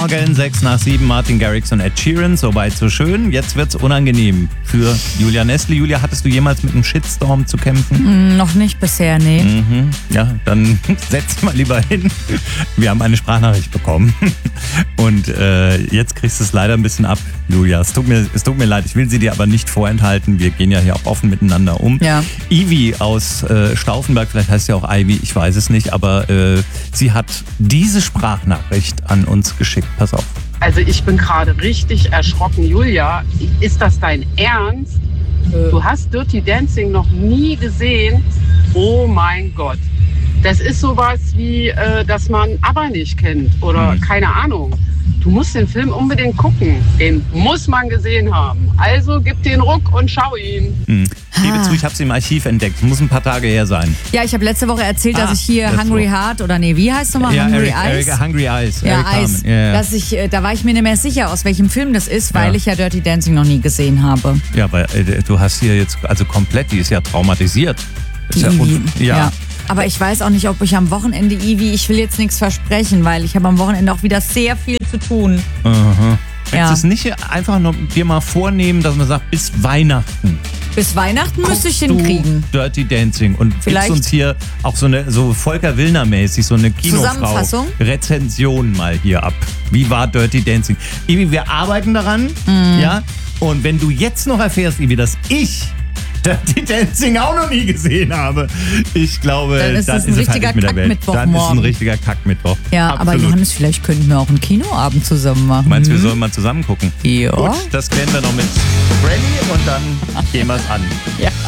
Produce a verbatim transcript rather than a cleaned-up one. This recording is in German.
Morgen, sechs nach sieben, Martin Garrix und Ed Sheeran. Soweit, so schön. Jetzt wird's unangenehm für Julia Nestle. Julia, hattest du jemals mit einem Shitstorm zu kämpfen? Mm, noch nicht bisher, nee. Mhm. Ja, dann setz dich mal lieber hin. Wir haben eine Sprachnachricht bekommen. Und äh, jetzt kriegst du es leider ein bisschen ab, Julia. Es tut mir, es tut mir leid, ich will sie dir aber nicht vorenthalten. Wir gehen ja hier auch offen miteinander um. Ja. Ivy aus äh, Stauffenberg, vielleicht heißt sie auch Ivy, ich weiß es nicht, aber äh, sie hat diese Sprachnachricht an uns geschickt. Pass auf. Also ich bin gerade richtig erschrocken. Julia, ist das dein Ernst? Du hast Dirty Dancing noch nie gesehen? Oh mein Gott. Das ist sowas wie, äh, dass man ABBA nicht kennt oder mhm. keine Ahnung. Du musst den Film unbedingt gucken. Den muss man gesehen haben. Also gib den Ruck und schau ihn. Mhm. Gebe zu, ich habe sie im Archiv entdeckt. Muss ein paar Tage her sein. Ja, ich habe letzte Woche erzählt, Ah, dass ich hier Hungry Heart oder nee, wie heißt nochmal? Ja, Hungry Eric, Eyes? Eric, Hungry Eyes. Ja, Eric Eyes. Ja, ja. Dass ich, äh, da war ich mir nicht mehr sicher, aus welchem Film das ist, weil Ja. ich ja Dirty Dancing noch nie gesehen habe. Ja, weil äh, du hast hier jetzt, also komplett, die ist ja traumatisiert. Die Ist ja, Ivy. un- ja. Ja. Aber ich weiß auch nicht, ob ich am Wochenende, Ivy, ich will jetzt nichts versprechen, weil ich habe am Wochenende auch wieder sehr viel zu tun. Aha. Ja. Kannst du es nicht einfach nur dir mal vornehmen, dass man sagt, bis Weihnachten Bis Weihnachten müsste ich guckst hinkriegen. du Dirty Dancing und Vielleicht. gibst uns hier auch so eine, so Volker Willner-mäßig, so eine Zusammenfassung? Kinofrau-Rezension mal hier ab. Wie war Dirty Dancing? Ivi, wir arbeiten daran, Mhm. ja? Und wenn du jetzt noch erfährst, Ivi, dass ich Dirty Dancing auch noch nie gesehen habe, ich glaube, Dann ist das ein es richtiger fertig mit der Welt. Kackmittwoch Dann ist ein morgen. richtiger Kackmittwoch. Ja, aber Absolut. Johannes, vielleicht könnten wir auch einen Kinoabend zusammen machen. Meinst du, wir sollen mal zusammen gucken? Ja. Gut, das klären wir noch mit Freddy und dann gehen wir es an. Ja.